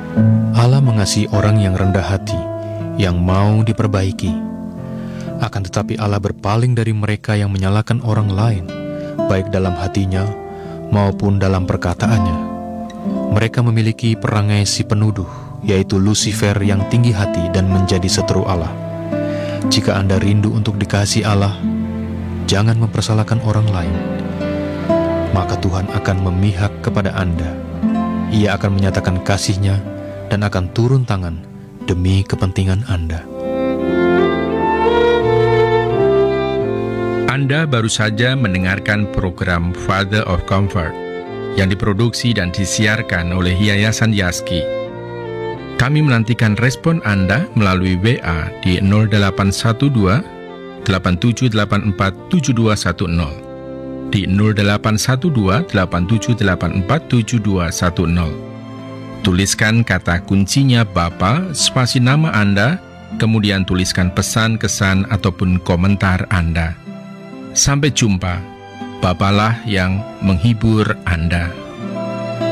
Allah mengasihi orang yang rendah hati, yang mau diperbaiki. Akan tetapi Allah berpaling dari mereka yang menyalahkan orang lain, baik dalam hatinya maupun dalam perkataannya. Mereka memiliki perangai si penuduh, yaitu Lucifer yang tinggi hati dan menjadi seteru Allah. Jika Anda rindu untuk dikasihi Allah, jangan mempersalahkan orang lain. Maka Tuhan akan memihak kepada Anda. Ia akan menyatakan kasih-Nya dan akan turun tangan demi kepentingan Anda. Anda baru saja mendengarkan program Father of Comfort yang diproduksi dan disiarkan oleh Yayasan Yaski. Kami menantikan respon Anda melalui WA di 0812 8784 7210, di 0812 8784 7210. Tuliskan kata kuncinya Bapa, spasi nama Anda, kemudian tuliskan pesan, kesan, ataupun komentar Anda. Sampai jumpa, Bapalah yang menghibur Anda.